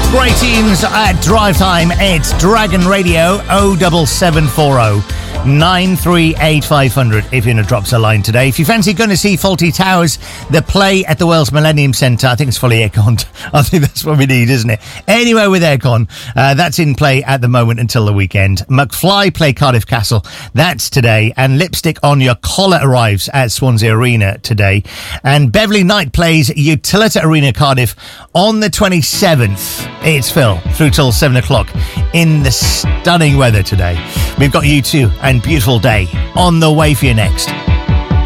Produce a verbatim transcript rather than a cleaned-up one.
Great tunes at drive time. It's Dragon Radio oh seven seven four oh nine three eight five hundred if you're going to drop us a line today. If you fancy going to see Fawlty Towers, the play at the Wales Millennium Centre, I think it's fully aircon. I think that's what we need, isn't it? Anywhere with aircon, uh, that's in play at the moment until the weekend. McFly play Cardiff Castle, that's today. And Lipstick on Your Collar arrives at Swansea Arena today. And Beverley Knight plays Utilita Arena Cardiff on the twenty-seventh. It's Phil, through till seven o'clock in the stunning weather today. We've got U two and Beautiful Day on the way for you next.